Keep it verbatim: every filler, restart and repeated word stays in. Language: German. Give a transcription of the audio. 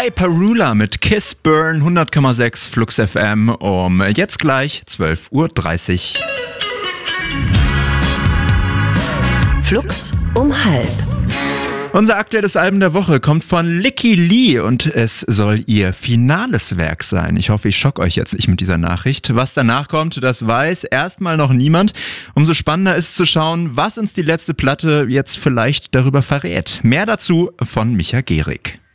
Hyperula mit Kiss Burn, hundert Komma sechs Flux F M um jetzt gleich zwölf Uhr dreißig. Flux um halb. Unser aktuelles Album der Woche kommt von Lykke Li und es soll ihr finales Werk sein. Ich hoffe, ich schock euch jetzt nicht mit dieser Nachricht. Was danach kommt, das weiß erstmal noch niemand. Umso spannender ist es zu schauen, was uns die letzte Platte jetzt vielleicht darüber verrät. Mehr dazu von Micha Gehrig.